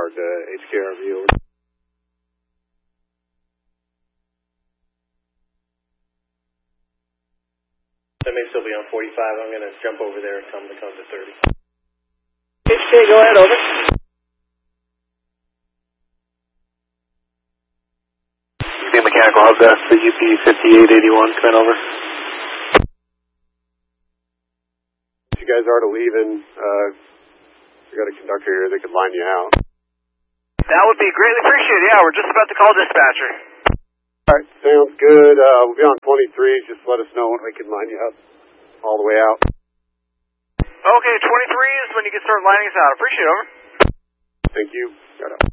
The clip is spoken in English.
Boulevard to HKRV. Over. That may still be on 45. I'm going to jump over there and tell them to come to 30. HK, go ahead, over. UP Mechanical Hub, that's the UP 5881, come in over. If you guys are to leaving, we got a conductor here that could line you out. That would be greatly appreciated. Yeah, we're just about to call dispatcher. Alright, sounds good. We'll be on 23. Just let us know when we can line you up all the way out. Okay, 23 is when you can start lining us out. Appreciate it, over. Thank you. Got it.